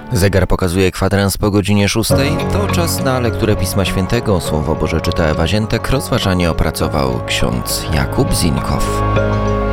Zegar pokazuje kwadrans po godzinie 6. To czas na lekturę Pisma Świętego. Słowo Boże czyta Ewa Ziętek. Rozważanie opracował ksiądz Jakub Zinkow.